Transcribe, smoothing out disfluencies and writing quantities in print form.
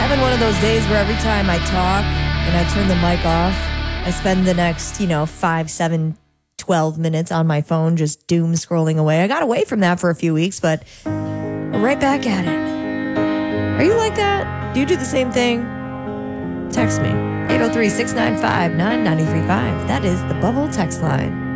having one of those days where every time I talk and I turn the mic off, I spend the next, 5, 7, 12 minutes on my phone just doom scrolling away. I got away from that for a few weeks, but we're right back at it. Are you like that? Do you do the same thing? Text me. 803-695-9935. That is the Bubble text line.